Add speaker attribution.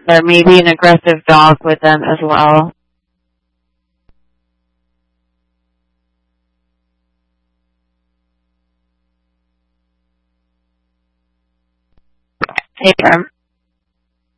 Speaker 1: There may be an aggressive dog with them as well. Hey,